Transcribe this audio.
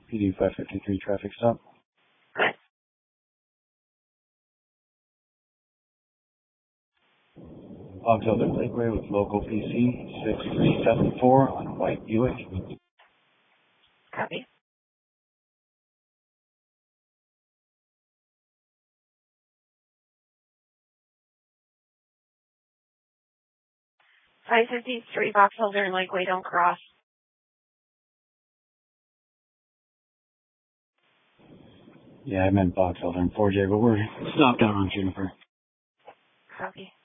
PD 553 traffic stop. Box Elder Lakeway with local PC 6374 on a white Buick. Copy. 553 Box Elder and Lakeway don't cross. Yeah, I meant Box Elder and 4J, but we're stopped out on Juniper. Copy.